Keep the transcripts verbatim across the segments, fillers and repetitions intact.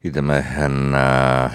Ideme na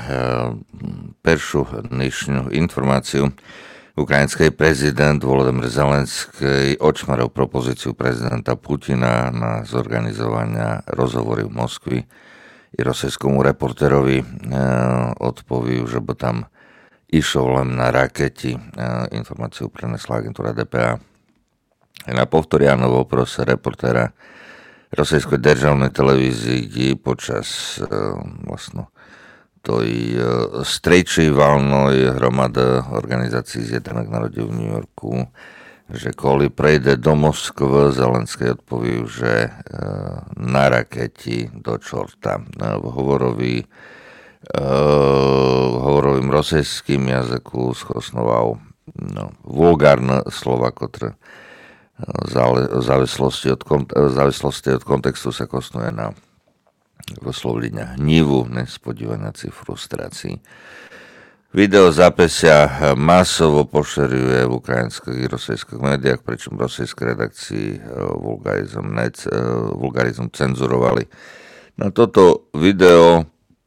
peršu dnešnú informáciu. Ukrajinský prezident Volodymyr Zelenský očmaril propozíciu prezidenta Putina na zorganizovania rozhovory v Moskvi i rosijskému reportérovi odpověděl, že by tam išlo len na raketi. Informáciu prenesla agentúra dé pé á. Na povtoriano voпрос reportéra Rosijskoj državnej televízii počas e, vlastno toj e, strejčej valnoj hromady organizácií Zjednotených národov v New Yorku, že koli prejde do Moskvy, Zelenský odpoví, že e, na raketi do čorta. V hovorovi, e, v hovorovým rosijským jazyku schosnoval no, vulgárne slova, ktoré v závislosti od, kont- v závislosti od kontextu sa kosnuje na vyslovlenia hnívu, nespodívaniaci frustrácii. Video zápesia masovo pošeruje v ukrajinských i rosijských médiách, pričom rosijské redakcii vulgarizm, nec, vulgarizm cenzurovali. Na toto video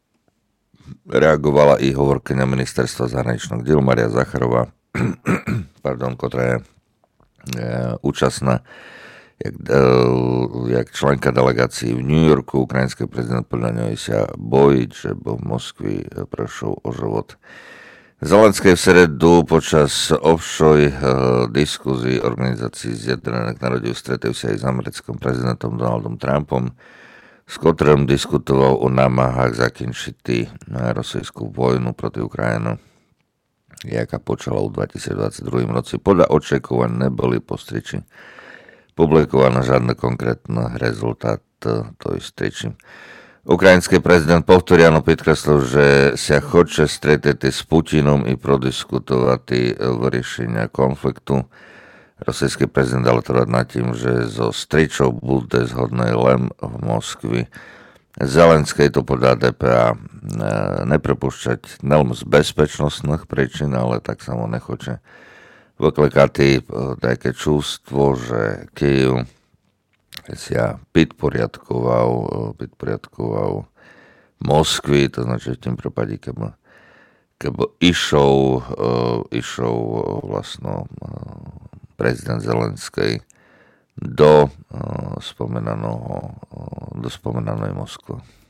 reagovala i hovorkyňa ministerstva zahraničných diel Maria Zacharová, pardon, ktorá je účastná jak, jak členka delegácií v New Yorku. Ukrajinský prezident podľa ňoj sa bojí, že by v Moskvi prešiel o život. Zelenský v sredu počas offshore uh, diskuzí organizácií Zjednotených národov stretol sa aj s americkým prezidentom Donaldom Trumpom, s ktorým diskutoval o námahách zakončiť rosijskú vojnu proti Ukrajinu, jaká počala v dvetisícdvadsaťdva roce. Podľa očakovaní neboli po striči publikované žiadne konkrétne rezultát tej striči. Ukrajinský prezident povtoriano podkreslil, že sa chce stretnúť s Putinom i prodiskutovať vyriešenia konfliktu. Rosijský prezident ale trvá nad tým, že so stričou bude zhodný len v Moskvi. Zelenský to podľa dé pé á neprepúšťať nelen z bezpečnostných príčin, ale tak samo nechoče vyklikať také čústvo, že Kyjev sa podporiadkoval, podporiadkoval Moskvi, to znači v tým prípade, keby, keby išol, išol vlastno prezident Zelenský do spomenaného, do spomenanej Moskvy.